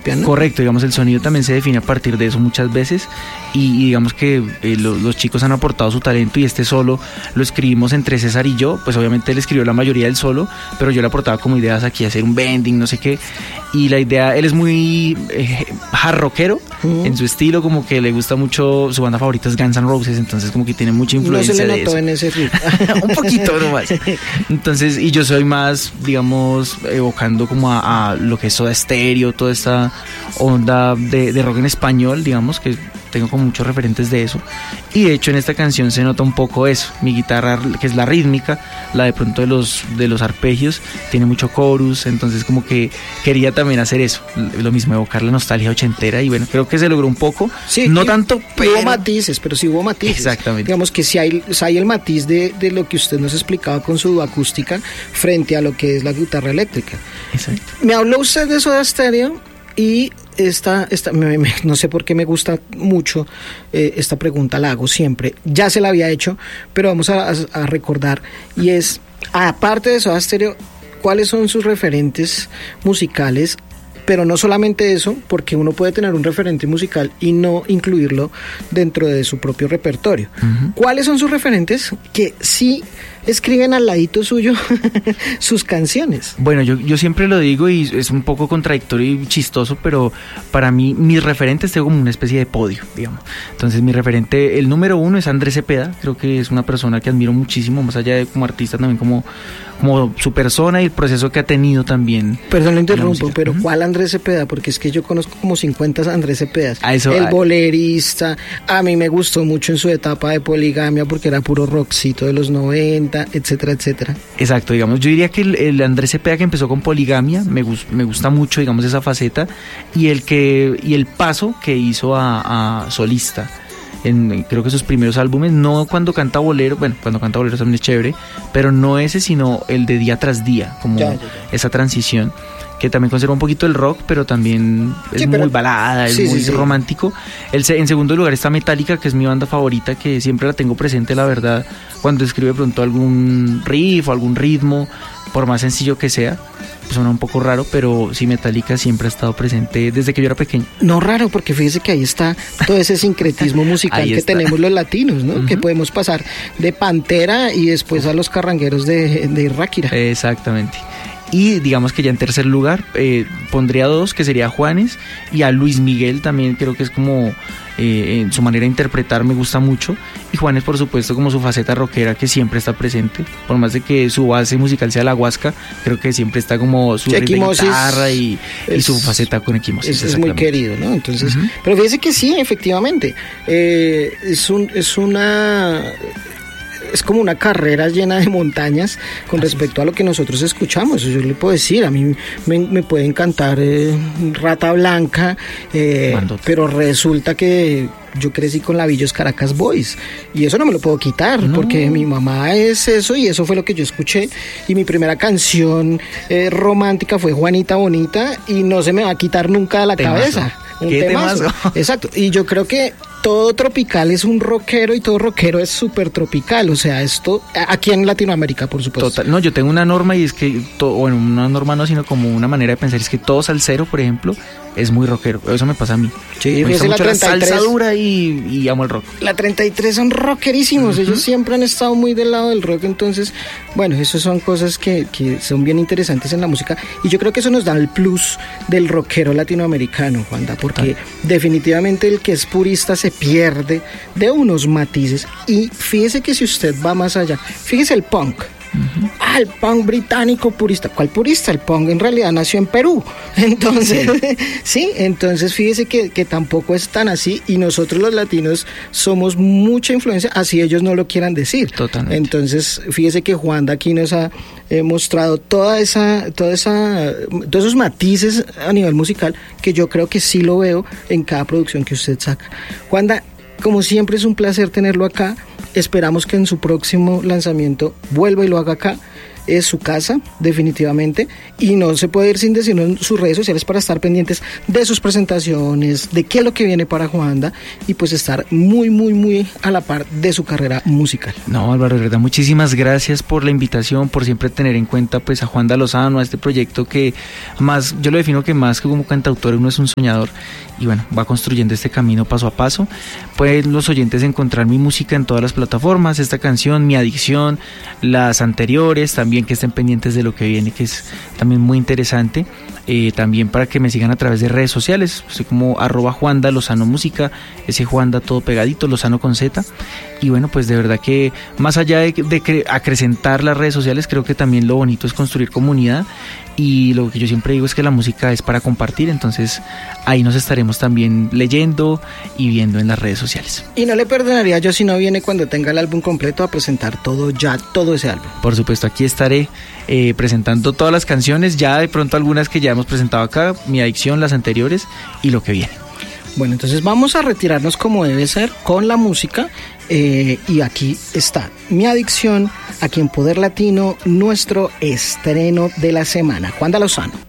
propia, ¿no? Correcto, digamos, el sonido también se define a partir de eso muchas veces y digamos que los chicos han aportado su talento y este solo lo escribimos entre César y yo, pues obviamente él escribió la mayoría del solo, pero yo le aportaba como ideas aquí, hacer un bending, no sé qué, y la idea, él es muy hard rockero en su estilo, como que le gusta mucho, su banda favorita es Guns N' Roses, entonces como que tiene mucha influencia de eso. No se le de notó eso. En ese ritmo. Un poquito nomás. Entonces, y yo soy más, digamos, evocando como a lo que es Soda Stereo, toda esta onda de rock en español, digamos, que tengo como muchos referentes de eso. Y de hecho en esta canción se nota un poco eso. Mi guitarra, que es la rítmica, la de pronto de los arpegios, tiene mucho chorus, entonces como que quería también hacer eso, lo mismo, evocar la nostalgia ochentera, y bueno, creo que se logró un poco, sí, no tanto, pero... Hubo matices, pero sí hubo matices. Exactamente. Digamos que sí hay el matiz de lo que usted nos explicaba con su acústica frente a lo que es la guitarra eléctrica. Exacto. Me habló usted de Soda Stereo y no sé por qué me gusta mucho esta pregunta, la hago siempre, ya se la había hecho, pero vamos a recordar, y es, aparte de Soda Stereo, ¿cuáles son sus referentes musicales? Pero no solamente eso, porque uno puede tener un referente musical y no incluirlo dentro de su propio repertorio. Uh-huh. ¿Cuáles son sus referentes que sí escriben al ladito suyo sus canciones? Bueno, yo siempre lo digo y es un poco contradictorio y chistoso, pero para mí mis referentes tengo como una especie de podio, digamos. Entonces mi referente, el número uno es Andrés Cepeda, creo que es una persona que admiro muchísimo, más allá de como artista también como su persona y el proceso que ha tenido también. Perdón, lo interrumpo, pero ¿cuál Andrés Cepeda? Porque es que yo conozco como 50 Andrés Cepedas. El bolerista, a mí me gustó mucho en su etapa de Poligamia porque era puro rockcito de los 90, etcétera, etcétera. Exacto, digamos, yo diría que el Andrés Cepeda que empezó con Poligamia me gusta mucho, digamos, esa faceta y el paso que hizo a solista. Creo que sus primeros álbumes, no cuando canta bolero, bueno, cuando canta bolero también es chévere, pero no ese, sino el de Día tras Día, como esa transición, que también conserva un poquito el rock, pero también es muy balada, es muy romántico. En segundo lugar está Metallica, que es mi banda favorita, que siempre la tengo presente, la verdad, cuando escribe pronto algún riff o algún ritmo, por más sencillo que sea. Suena un poco raro, pero sí, Metallica siempre ha estado presente desde que yo era pequeño. No raro, porque fíjese que ahí está todo ese sincretismo musical que tenemos los latinos, ¿no? Uh-huh. Que podemos pasar de Pantera y después a los carrangueros de Ráquira. Exactamente. Y digamos que ya en tercer lugar pondría a dos, que sería Juanes, y a Luis Miguel también creo que es como en su manera de interpretar me gusta mucho, y Juanes por supuesto como su faceta rockera que siempre está presente, por más de que su base musical sea la huasca, creo que siempre está como su guitarra y su faceta con Equimosis. Es muy querido, ¿no? Entonces, uh-huh. Pero fíjese que sí, efectivamente, es como una carrera llena de montañas con respecto a lo que nosotros escuchamos. Yo le puedo decir, a mí me puede encantar Rata Blanca, pero resulta que yo crecí con Lavillos Caracas Boys y eso no me lo puedo quitar, porque mi mamá es eso y eso fue lo que yo escuché, y mi primera canción romántica fue Juanita Bonita y no se me va a quitar nunca de la cabeza. ¿Qué temazo? Exacto, y yo creo que todo tropical es un rockero y todo rockero es súper tropical, o sea, esto aquí en Latinoamérica, por supuesto. Total, no, yo tengo una norma y es que, una norma no, sino como una manera de pensar, es que todo salsero, por ejemplo, es muy rockero, eso me pasa a mí. Sí, me gusta mucho la 33, la salsa dura y amo el rock. La 33 son rockerísimos, uh-huh. Ellos siempre han estado muy del lado del rock, entonces, bueno, eso son cosas que son bien interesantes en la música, y yo creo que eso nos da el plus del rockero latinoamericano, Juanda, porque definitivamente el que es purista se pierde de unos matices, y fíjese que si usted va más allá, fíjese el punk. Uh-huh. El punk británico purista. ¿Cuál purista? El punk en realidad nació en Perú. Entonces, sí, entonces fíjese que tampoco es tan así, y nosotros los latinos somos mucha influencia, así ellos no lo quieran decir. Totalmente. Entonces, fíjese que Juanda aquí nos ha mostrado todos esos matices a nivel musical que yo creo que sí lo veo en cada producción que usted saca. Juanda, como siempre es un placer tenerlo acá. Esperamos que en su próximo lanzamiento vuelva y lo haga acá. es su casa, definitivamente, y no se puede ir sin decirlo en sus redes sociales para estar pendientes de sus presentaciones, de qué es lo que viene para Juanda, y pues estar muy, muy, muy a la par de su carrera musical. No, Álvaro, de verdad, muchísimas gracias por la invitación, por siempre tener en cuenta pues a Juanda Lozano, a este proyecto que más, yo lo defino que más que como cantautor uno es un soñador, y bueno, va construyendo este camino paso a paso. Pueden los oyentes encontrar mi música en todas las plataformas, esta canción, Mi Adicción, las anteriores, también que estén pendientes de lo que viene, que es también muy interesante. También para que me sigan a través de redes sociales, soy como @Juanda Lozano Música, ese Juanda todo pegadito, Lozano con Z. Y bueno, pues de verdad que más allá de acrecentar las redes sociales, creo que también lo bonito es construir comunidad, y lo que yo siempre digo es que la música es para compartir, entonces ahí nos estaremos también leyendo y viendo en las redes sociales. Y no le perdonaría yo si no viene cuando tenga el álbum completo a presentar todo ese álbum. Por supuesto, aquí estaré presentando todas las canciones, ya de pronto algunas que ya hemos presentado acá, Mi Adicción, las anteriores y lo que viene. Bueno, entonces vamos a retirarnos como debe ser con la música, y aquí está Mi Adicción, aquí en Poder Latino, nuestro estreno de la semana. Juanda Lozano.